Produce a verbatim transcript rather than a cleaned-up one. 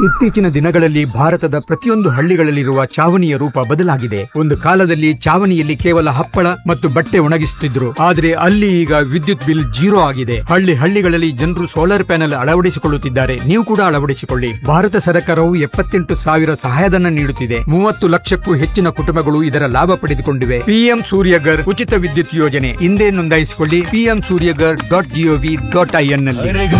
ಇತ್ತೀಚಿನ ದಿನಗಳಲ್ಲಿ ಭಾರತದ ಪ್ರತಿಯೊಂದು ಹಳ್ಳಿಗಳಲ್ಲಿರುವ ಚಾವಣಿಯ ರೂಪ ಬದಲಾಗಿದೆ. ಒಂದು ಕಾಲದಲ್ಲಿ ಚಾವಣಿಯಲ್ಲಿ ಕೇವಲ ಹಪ್ಪಳ ಮತ್ತು ಬಟ್ಟೆ ಒಣಗಿಸುತ್ತಿದ್ರು, ಆದರೆ ಅಲ್ಲಿ ಈಗ ವಿದ್ಯುತ್ ಬಿಲ್ ಜೀರೋ ಆಗಿದೆ. ಹಳ್ಳಿ ಹಳ್ಳಿಗಳಲ್ಲಿ ಜನರು ಸೋಲಾರ್ ಪ್ಯಾನೆಲ್ ಅಳವಡಿಸಿಕೊಳ್ಳುತ್ತಿದ್ದಾರೆ. ನೀವು ಕೂಡ ಅಳವಡಿಸಿಕೊಳ್ಳಿ. ಭಾರತ ಸರ್ಕಾರವು ಎಪ್ಪತ್ತೆಂಟು ಸಾವಿರ ಸಹಾಯಧನ ನೀಡುತ್ತಿದೆ. ಮೂವತ್ತು ಲಕ್ಷಕ್ಕೂ ಹೆಚ್ಚಿನ ಕುಟುಂಬಗಳು ಇದರ ಲಾಭ ಪಡೆದುಕೊಂಡಿವೆ. ಪಿಎಂ ಸೂರ್ಯಗರ್ ಉಚಿತ ವಿದ್ಯುತ್ ಯೋಜನೆ ಹಿಂದೆ ನೋಂದಾಯಿಸಿಕೊಳ್ಳಿ. PM Surya Ghar dot gov dot IN ನಲ್ಲಿ.